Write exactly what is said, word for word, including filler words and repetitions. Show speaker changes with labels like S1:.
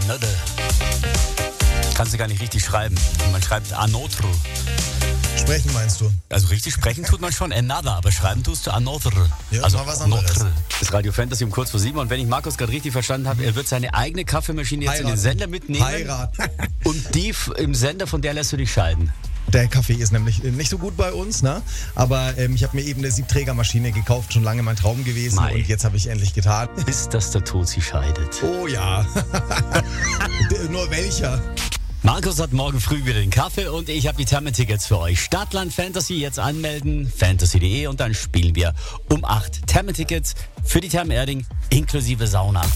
S1: another. Kannst du gar nicht richtig schreiben. Man schreibt another.
S2: Sprechen meinst du?
S1: Also richtig sprechen tut man schon another, aber schreiben tust du another.
S2: Ja,
S1: also
S2: mal was anderes.
S1: another. Das ist Radio Fantasy um kurz vor sieben. Und wenn ich Markus gerade richtig verstanden habe, er wird seine eigene Kaffeemaschine jetzt
S2: Heiraten.
S1: in den Sender mitnehmen.
S2: Heiraten.
S1: Und die f- im Sender, von der lässt du dich scheiden.
S2: Der Kaffee ist nämlich nicht so gut bei uns, ne? Aber ähm, ich habe mir eben eine Siebträgermaschine gekauft, schon lange mein Traum gewesen.
S1: Mei.
S2: Und jetzt habe ich endlich getan.
S1: Bis dass der Tod sie scheidet.
S2: Oh ja. Nur welcher?
S1: Markus hat morgen früh wieder den Kaffee und ich habe die Thermentickets für euch. Stadtland Fantasy jetzt anmelden, fantasy punkt de und dann spielen wir um acht Thermentickets für die Therm Erding inklusive Sauna.